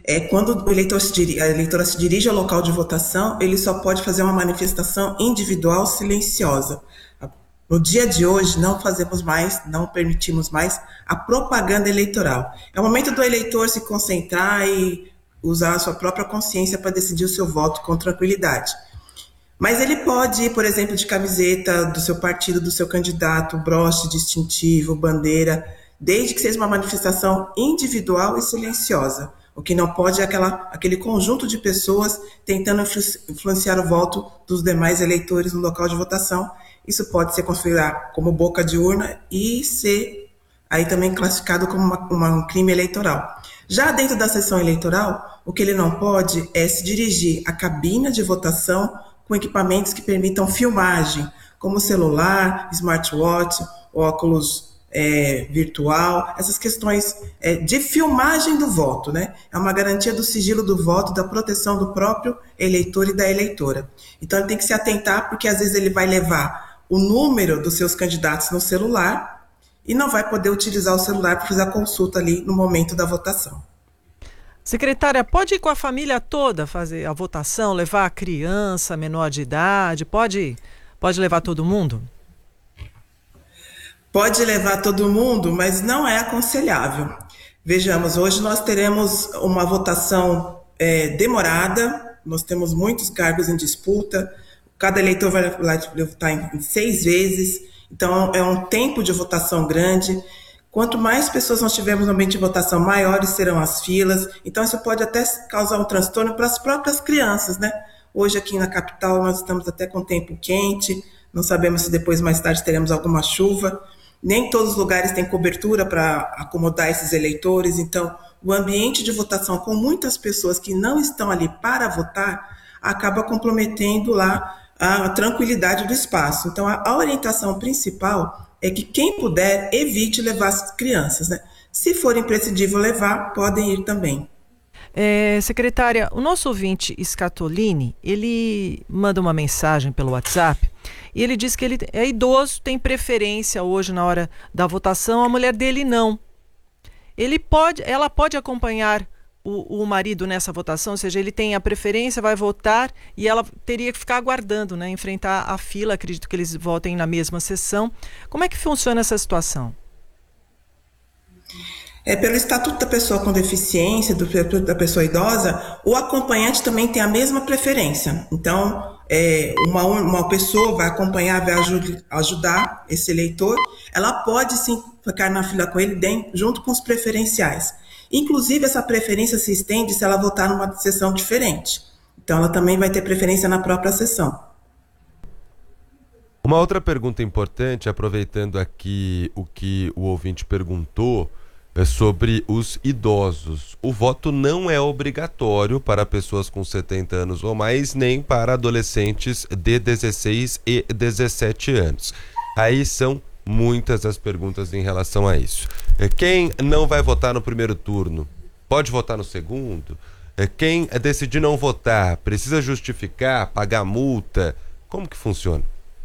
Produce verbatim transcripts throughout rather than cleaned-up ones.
É, quando o eleitor se diri- a eleitora se dirige ao local de votação, ele só pode fazer uma manifestação individual silenciosa. No dia de hoje, não fazemos mais, não permitimos mais a propaganda eleitoral. É o momento do eleitor se concentrar e usar a sua própria consciência para decidir o seu voto com tranquilidade. Mas ele pode ir, por exemplo, de camiseta do seu partido, do seu candidato, broche distintivo, bandeira, desde que seja uma manifestação individual e silenciosa. O que não pode é aquela, aquele conjunto de pessoas tentando influenciar o voto dos demais eleitores no local de votação. Isso pode ser considerado como boca de urna e ser aí também classificado como uma, uma, um crime eleitoral. Já dentro da sessão eleitoral, o que ele não pode é se dirigir à cabine de votação com equipamentos que permitam filmagem, como celular, smartwatch, óculos é, virtual, essas questões é, de filmagem do voto, né? É uma garantia do sigilo do voto, da proteção do próprio eleitor e da eleitora. Então ele tem que se atentar, porque às vezes ele vai levar o número dos seus candidatos no celular e não vai poder utilizar o celular para fazer a consulta ali no momento da votação. Secretária, pode ir com a família toda fazer a votação, levar a criança menor de idade, pode, pode levar todo mundo? Pode levar todo mundo, mas não é aconselhável. Vejamos, hoje nós teremos uma votação é, demorada, nós temos muitos cargos em disputa, cada eleitor vai votar em seis vezes, então é um tempo de votação grande. Quanto mais pessoas nós tivermos no ambiente de votação, maiores serão as filas. Então isso pode até causar um transtorno para as próprias crianças, né? Hoje aqui na capital nós estamos até com tempo quente, não sabemos se depois mais tarde teremos alguma chuva. Nem todos os lugares têm cobertura para acomodar esses eleitores, então o ambiente de votação com muitas pessoas que não estão ali para votar acaba comprometendo lá a tranquilidade do espaço. Então a orientação principal é que quem puder, evite levar as crianças, né? Se for imprescindível levar, podem ir também. É, secretária, o nosso ouvinte Scatolini, ele manda uma mensagem pelo WhatsApp e ele diz que ele é idoso, tem preferência hoje na hora da votação, a mulher dele não. Ele pode, ela pode acompanhar o, o marido nessa votação, ou seja, ele tem a preferência, vai votar e ela teria que ficar aguardando, né, enfrentar a fila, acredito que eles votem na mesma sessão. Como é que funciona essa situação? É, pelo Estatuto da Pessoa com Deficiência, do, da pessoa idosa, o acompanhante também tem a mesma preferência. Então, é, uma, uma pessoa vai acompanhar, vai ajud, ajudar esse eleitor, ela pode sim ficar na fila com ele dentro, junto com os preferenciais. Inclusive, essa preferência se estende se ela votar numa sessão diferente. Então, ela também vai ter preferência na própria sessão. Uma outra pergunta importante, aproveitando aqui o que o ouvinte perguntou, é sobre os idosos. O voto não é obrigatório para pessoas com setenta anos ou mais, nem para adolescentes de dezesseis e dezessete anos. Aí são muitas as perguntas em relação a isso. Quem não vai votar no primeiro turno, pode votar no segundo? Quem decidir não votar, precisa justificar, pagar multa? Como que funciona?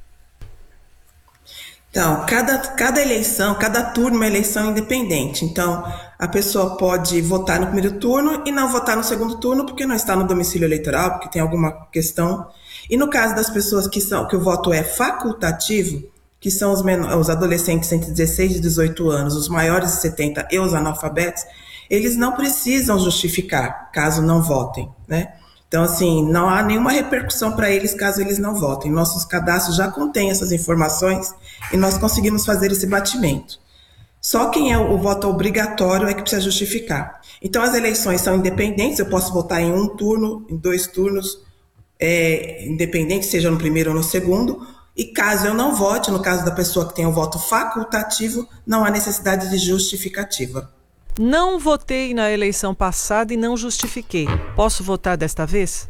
Então, cada, cada eleição, cada turno é uma eleição independente. Então, a pessoa pode votar no primeiro turno e não votar no segundo turno porque não está no domicílio eleitoral, porque tem alguma questão. E no caso das pessoas que, são, que o voto é facultativo, que são os, menores, os adolescentes entre dezesseis e dezoito anos, os maiores de setenta e os analfabetos, eles não precisam justificar caso não votem, né? Então, assim, não há nenhuma repercussão para eles caso eles não votem. Nossos cadastros já contêm essas informações e nós conseguimos fazer esse batimento. Só quem é o voto obrigatório é que precisa justificar. Então, as eleições são independentes, eu posso votar em um turno, em dois turnos, é, independente, seja no primeiro ou no segundo, e caso eu não vote, no caso da pessoa que tem o voto facultativo, não há necessidade de justificativa. Não votei na eleição passada e não justifiquei. Posso votar desta vez?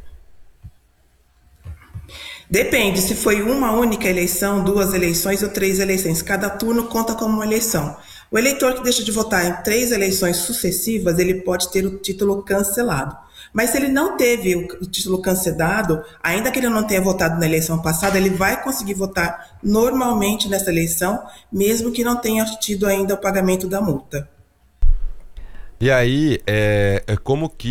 Depende, se foi uma única eleição, duas eleições ou três eleições. Cada turno conta como uma eleição. O eleitor que deixa de votar em três eleições sucessivas, ele pode ter o título cancelado. Mas se ele não teve o título cancelado, ainda que ele não tenha votado na eleição passada, ele vai conseguir votar normalmente nessa eleição, mesmo que não tenha tido ainda o pagamento da multa. E aí, é, é como que